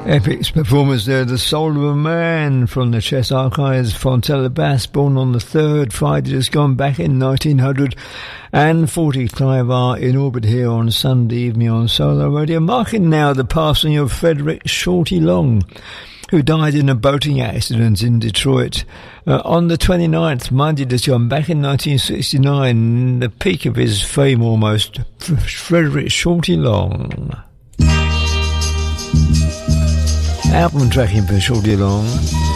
Epic's performance there, The Soul of a Man from the Chess Archives. Fontella Bass, born on the 3rd Friday just gone back in 1940. Clive R. in orbit here on Sunday evening on Solar Radio, marking now the passing of Frederick Shorty Long, who died in a boating accident in Detroit on the 29th, Monday just gone back in 1969, the peak of his fame almost. Frederick Shorty Long. Album tracking for Shorty Long.